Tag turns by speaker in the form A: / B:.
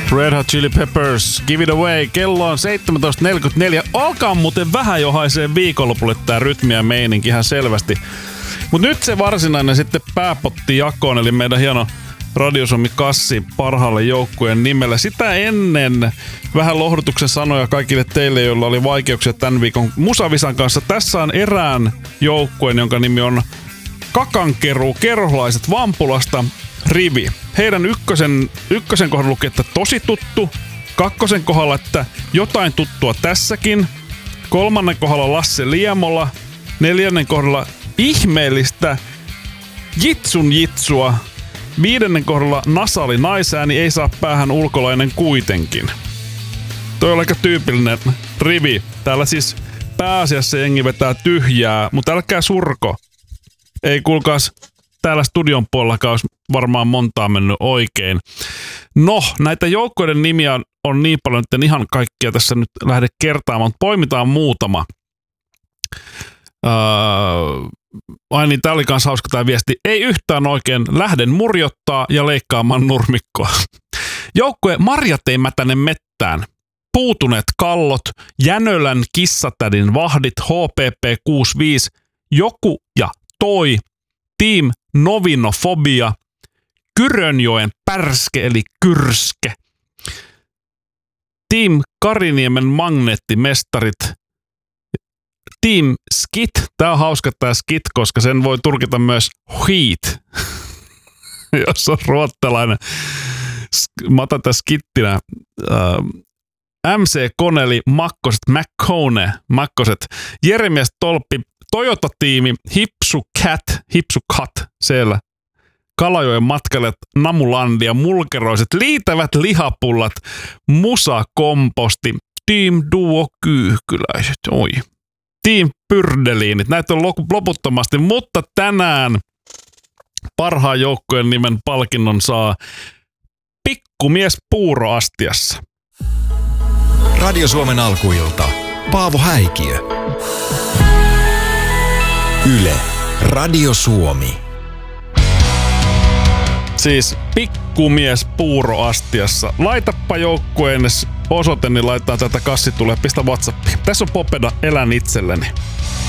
A: Red Hot Chili Peppers, Give It Away. Kello on 17.44. Alkaa muuten vähän jo haisee viikonlopulle tää rytmi ja meininki ihan selvästi. Mut nyt se varsinainen sitten pääpotti jakoon, eli meidän hieno Radio Suomi-kassi parhaalle joukkueen nimellä. Sitä ennen vähän lohdutuksen sanoja kaikille teille, joilla oli vaikeuksia tämän viikon musavisan kanssa. Tässä on erään joukkueen, jonka nimi on Kakankeru, kerholaiset Vampulasta, rivi. Heidän ykkösen kohdalla lukee, että tosi tuttu. Kakkosen kohdalla, että jotain tuttua tässäkin. Kolmannen kohdalla Lasse Liemola. Neljännen kohdalla ihmeellistä jitsun jitsua. Viidennen kohdalla nasali naisääni, ei saa päähän ulkolainen kuitenkin. Toi on aika tyypillinen rivi. Täällä siis pääasiassa jengi vetää tyhjää, mutta älkää surko. Ei kuulkaas, täällä studion puolellakaan olisi varmaan montaa mennyt oikein. No, näitä joukkoiden nimiä on niin paljon, että en ihan kaikkia tässä nyt lähde kertaamaan, mutta poimitaan muutama. Ai niin, tää oli kans hauska tää viesti. Ei yhtään oikein, lähden murjottaa ja leikkaamaan nurmikkoa. Joukkue Marjat ei mätäne mettään. Puutuneet kallot, Jänölän kissatädin vahdit, HPP 65, joku ja toi, Team Novinofobia, Kyrönjoen pärske eli kyrske, Team Kariniemen magneettimestarit, Team Skit. Tää on hauska tää Skit, koska sen voi tulkita myös Heat, jos on ruottalainen. Mä otan tää Skittinä. MC Koneli, Makkoset, McCone, Makkoset, Jeremias Tolppi, Toyota-tiimi, Hipsu Cat, siellä. Kalajoen matkailijat, Namulandia, Mulkeroiset, Liitävät lihapullat, Musa Komposti, Team Duo Kyyhkyläiset, oi. Team Pyrdeliinit, näitä on loputtomasti, mutta tänään parhaan joukkojen nimen palkinnon saa Pikkumies puuroastiassa.
B: Radio Suomen alkuilta. Paavo Häikiö. Yle. Radio Suomi.
A: Siis Pikkumies puuroastiassa. Laitappa joukkueen osoite, niin laittaa tätä kassi tulee. Pistä WhatsAppiin. Tässä on Popeda, elän itselleni.